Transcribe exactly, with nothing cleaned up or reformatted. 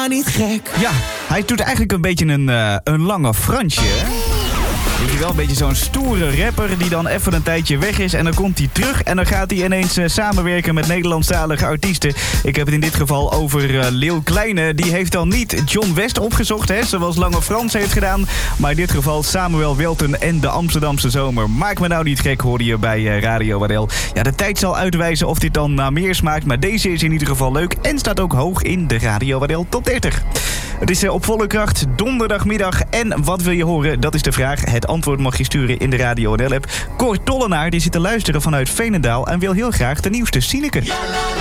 nou niet gek. Ja, hij doet eigenlijk een beetje een, uh, een lange Fransje, hè? Weet je wel, een beetje zo'n stoere rapper die dan even een tijdje weg is en dan komt hij terug en dan gaat hij ineens uh, samenwerken met Nederlandstalige artiesten. Ik heb het in dit geval over uh, Leeuw Kleine. Die heeft dan niet John West opgezocht, hè, zoals Lange Frans heeft gedaan, maar in dit geval Samuel Welten en de Amsterdamse Zomer. Maak me nou niet gek, hoorde je bij uh, Radio Wadel. Ja, de tijd zal uitwijzen of dit dan naar meer smaakt, maar deze is in ieder geval leuk en staat ook hoog in de Radio Wadel Top dertig. Het is uh, op volle kracht donderdagmiddag en wat wil je horen? Dat is de vraag. Het antwoord mag je sturen in de Radio N L-app. Cor Tollenaar die zit te luisteren vanuit Veenendaal en wil heel graag de nieuwste Sineke.